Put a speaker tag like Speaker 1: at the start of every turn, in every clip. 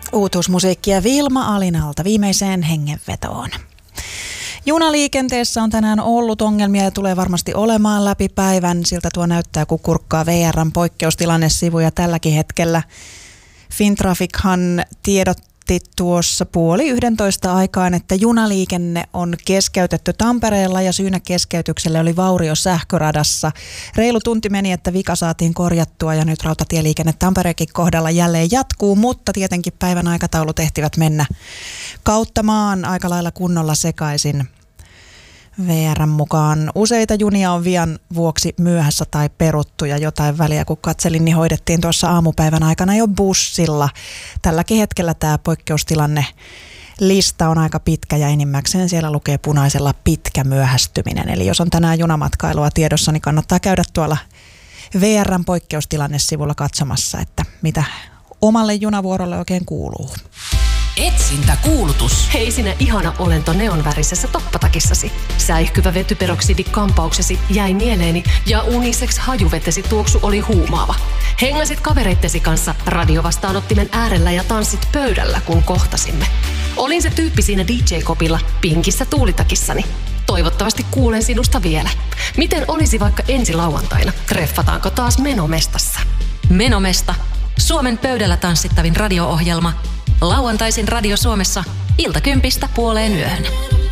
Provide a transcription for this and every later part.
Speaker 1: Uutuusmusiikkia Vilma Alinalta viimeiseen hengenvetoon. Junaliikenteessä on tänään ollut ongelmia ja tulee varmasti olemaan läpi päivän. Siltä tuo näyttää, kun kurkkaa VR:n poikkeustilannesivuja tälläkin hetkellä. Fintrafichan tiedotti tuossa 10:30 aikaan, että junaliikenne on keskeytetty Tampereella ja syynä keskeytykselle oli vaurio sähköradassa. Reilu tunti meni, että vika saatiin korjattua ja nyt rautatieliikenne Tampereenkin kohdalla jälleen jatkuu, mutta tietenkin päivän aikataulut ehtivät mennä kautta maan aika lailla kunnolla sekaisin. VR:n mukaan useita junia on vian vuoksi myöhässä tai peruttu ja jotain väliä kun katselin, niin hoidettiin tuossa aamupäivän aikana jo bussilla. Tälläkin hetkellä tämä poikkeustilanne lista on aika pitkä ja enimmäkseen siellä lukee punaisella pitkä myöhästyminen. Eli jos on tänään junamatkailua tiedossa, niin kannattaa käydä tuolla VR:n poikkeustilanne-sivulla katsomassa, että mitä omalle junavuorolle oikein kuuluu.
Speaker 2: Etsintäkuulutus. Hei sinä ihana olento neonvärisessä toppatakissasi. Säihkyvä vetyperoksidi-kampauksesi jäi mieleeni ja unisex hajuvetesi tuoksu oli huumaava. Hengasit kavereittesi kanssa radiovastaanottimen äärellä ja tanssit pöydällä, kun kohtasimme. Olin se tyyppi siinä DJ-kopilla pinkissä tuulitakissani. Toivottavasti kuulen sinusta vielä. Miten olisi vaikka ensi lauantaina? Treffataanko taas Menomestassa?
Speaker 3: Menomesta. Suomen pöydällä tanssittavin radio-ohjelma. Lauantaisin Radio Suomessa 10:00–12:00.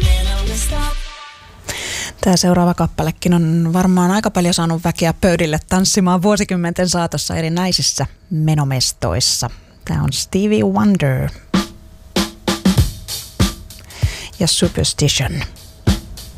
Speaker 1: Tämä seuraava kappalekin on varmaan aika paljon saanut väkeä pöydille tanssimaan vuosikymmenten saatossa erinäisissä menomestoissa. Tämä on Stevie Wonder ja Superstition.